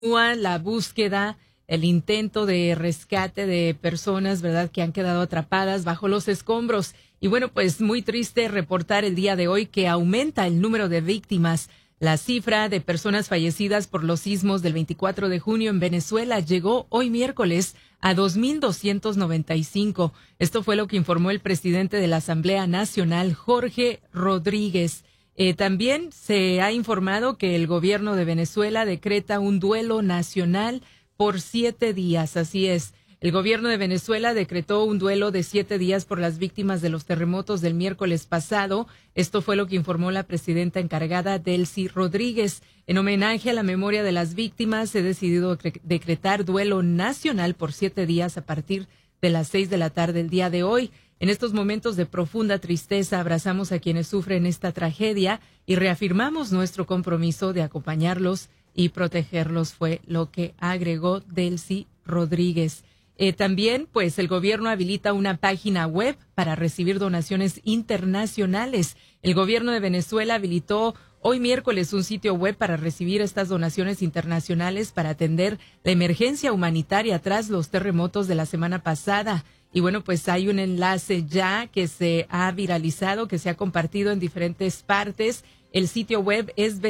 La búsqueda, el intento de rescate de personas, ¿verdad?, que han quedado atrapadas bajo los escombros. Y bueno, pues muy triste reportar el día de hoy que aumenta el número de víctimas. La cifra de personas fallecidas por los sismos del 24 de junio en Venezuela llegó hoy miércoles a 2.295. Esto fue lo que informó el presidente de la Asamblea Nacional, Jorge Rodríguez. También se ha informado que el gobierno de Venezuela decreta un duelo nacional por 7 días. Así es. El gobierno de Venezuela decretó un duelo de 7 días por las víctimas de los terremotos del miércoles pasado. Esto fue lo que informó la presidenta encargada, Delcy Rodríguez. En homenaje a la memoria de las víctimas, se ha decidido decretar duelo nacional por 7 días a partir de las 6 de la tarde del día de hoy. En estos momentos de profunda tristeza, abrazamos a quienes sufren esta tragedia y reafirmamos nuestro compromiso de acompañarlos y protegerlos, fue lo que agregó Delcy Rodríguez. También, pues, el gobierno habilita una página web para recibir donaciones internacionales. El gobierno de Venezuela habilitó hoy miércoles un sitio web para recibir estas donaciones internacionales para atender la emergencia humanitaria tras los terremotos de la semana pasada. Y bueno, pues hay un enlace ya que se ha viralizado, que se ha compartido en diferentes partes. El sitio web es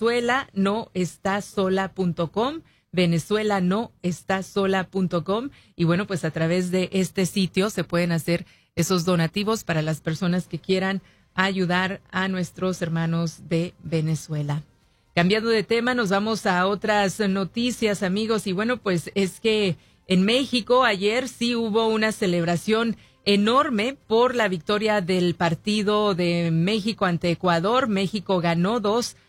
venezuelanoestasola.com, venezuelanoestasola.com. Y bueno, pues a través de este sitio se pueden hacer esos donativos para las personas que quieran ayudar a nuestros hermanos de Venezuela. Cambiando de tema, nos vamos a otras noticias, amigos. Y bueno, pues es que en México ayer sí hubo una celebración enorme por la victoria del partido de México ante Ecuador. México ganó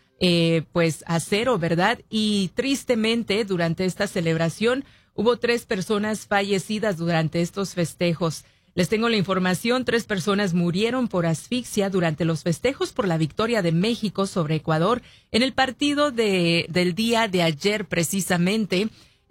2-0, ¿verdad? Y tristemente durante esta celebración hubo 3 personas fallecidas durante estos festejos. Les tengo la información, 3 personas murieron por asfixia durante los festejos por la victoria de México sobre Ecuador en el partido del día de ayer precisamente.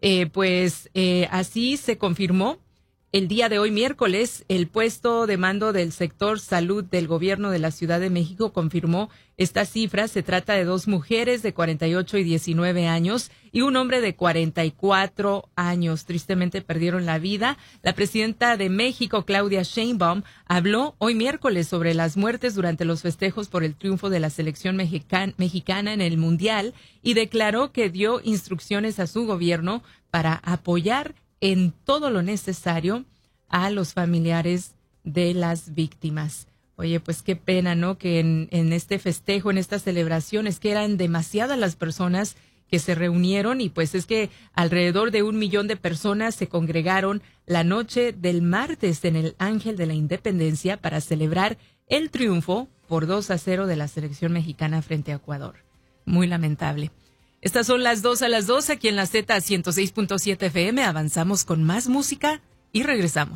Así se confirmó el día de hoy miércoles. El puesto de mando del sector salud del gobierno de la Ciudad de México confirmó esta cifra. Se trata de 2 mujeres de 48 y 19 años y un hombre de 44 años. Tristemente perdieron la vida. La presidenta de México, Claudia Sheinbaum, habló hoy miércoles sobre las muertes durante los festejos por el triunfo de la selección mexicana en el Mundial y declaró que dio instrucciones a su gobierno para apoyar en todo lo necesario a los familiares de las víctimas. Oye, pues qué pena, ¿no? Que en este festejo, en esta celebración, es que eran demasiadas las personas que se reunieron y pues es que alrededor de 1 millón de personas se congregaron la noche del martes en el Ángel de la Independencia para celebrar el triunfo por 2-0 de la selección mexicana frente a Ecuador. Muy lamentable. Estas son las 2 a las 2 aquí en la Z 106.7 FM. Avanzamos con más música y regresamos.